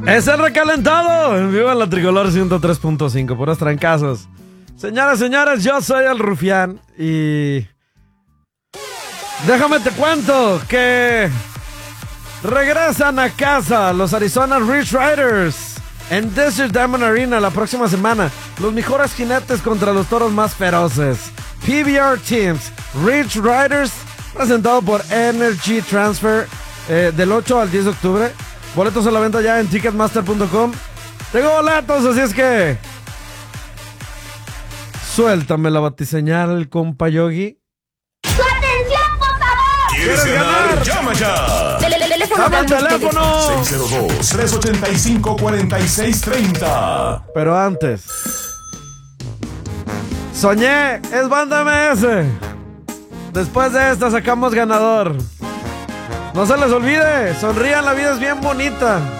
Es el recalentado. En vivo en la Tricolor 103.5. Puros trancazos. Señoras, señores, yo soy el Rufián. Y déjame te cuento que regresan a casa los Arizona Ridge Riders en Desert Diamond Arena la próxima semana. Los mejores jinetes contra los toros más feroces. PBR Teams Ridge Riders, presentado por Energy Transfer, del 8 al 10 de octubre. Boletos a la venta ya en ticketmaster.com. Tengo boletos, así es que suéltame la batiseñal, compa Yogi. ¡Su atención, por favor! ¿Quieres ganar? ¡Llama ya! ¡Dame el teléfono! 602-385-4630. Pero antes, soñé, es Banda MS. Después de esta sacamos ganador. No se les olvide, sonrían, la vida es bien bonita.